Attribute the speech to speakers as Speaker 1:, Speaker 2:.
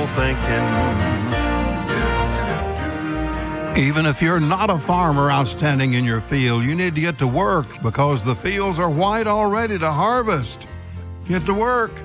Speaker 1: wishful thinking.
Speaker 2: Even if you're not a farmer out standing in your field, you need to get to work because the fields are white already to harvest. Get to work.